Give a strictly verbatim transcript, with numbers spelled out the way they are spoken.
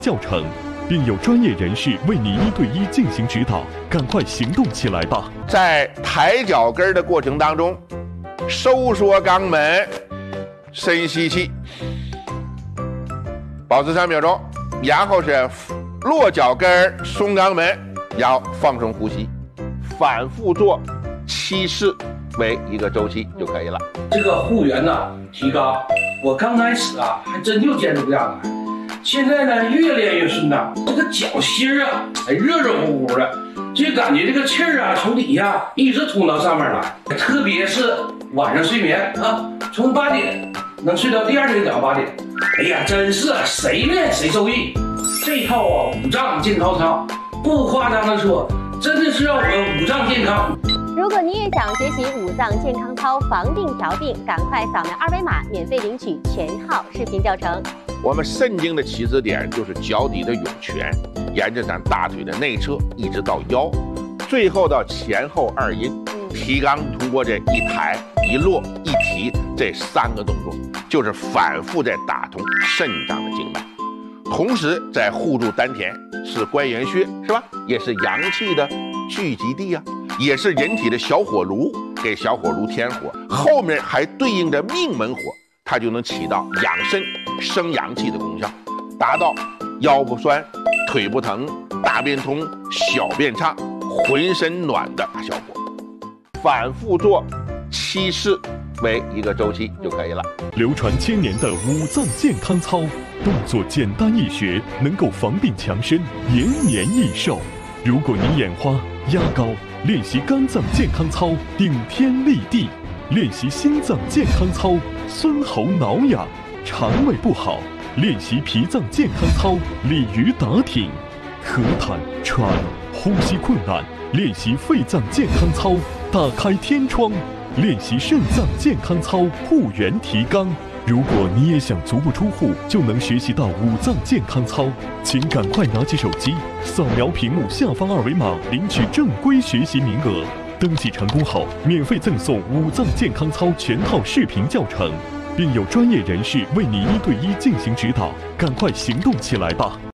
教程，并有专业人士为你一对一进行指导，赶快行动起来吧！ 在抬脚跟的过程当中，收缩肛门，深吸气，保持三秒钟，然后是落脚跟，松肛门，然后放松呼吸，反复做七次为一个周期就可以了。 这个护员呢提高，我刚开始啊还真就坚持不下来，现在呢越练越顺当，这个脚心啊还热热乎乎的，就感觉这个气儿啊从底下一直通到上面来，特别是晚上睡眠啊，从八点能睡到第二天早上八点，哎呀，真是谁练谁受益。这套啊五脏健康操，不夸张的说，真的是让我们五脏健康。 如果你也想学习五脏健康操防病调病，赶快扫描二维码，免费领取全套视频教程。 我们肾经的起始点就是脚底的涌泉，沿着咱大腿的内侧一直到腰，最后到前后二阴。提肛通过这一抬一落一提这三个动作，就是反复在打通肾脏的经脉，同时在护住丹田，是关元穴是吧？也是阳气的聚集地啊，也是人体的小火炉，给小火炉添火，后面还对应着命门火，它就能起到养肾生阳气的功效，达到腰不酸、腿不疼、大便通、小便畅、浑身暖的效果。反复做七次为一个周期就可以了。 流传千年的五脏健康操，动作简单易学，能够防病强身，延年益寿。如果你眼花、压高，练习肝脏健康操，顶天立地；练习心脏健康操，孙喉挠痒；肠胃不好，练习脾脏健康操，鲤鱼打挺；咳痰、喘、呼吸困难，练习肺脏健康操，打开天窗；练习肾脏健康操，护元提肛。如果你也想足不出户就能学习到五脏健康操，请赶快拿起手机，扫描屏幕下方二维码，领取正规学习名额。登记成功后，免费赠送五脏健康操全套视频教程，并有专业人士为你一对一进行指导，赶快行动起来吧！